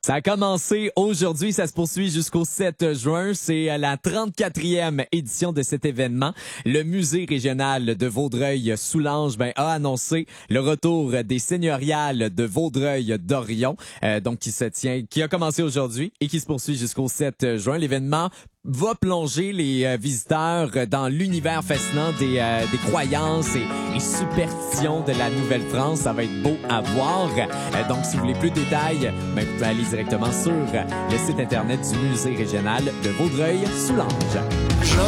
Ça a commencé aujourd'hui, ça se poursuit jusqu'au 7 juin. C'est la 34e édition de cet événement. Le musée régional de Vaudreuil-Soulanges a annoncé le retour des seigneuriales de Vaudreuil-Dorion, qui a commencé aujourd'hui et qui se poursuit jusqu'au 7 juin. L'événement va plonger les visiteurs dans l'univers fascinant des croyances et superstitions de la Nouvelle-France. Ça va être beau à voir. Donc, si vous voulez plus de détails, vous pouvez aller directement sur le site Internet du Musée régional de Vaudreuil-Soulanges.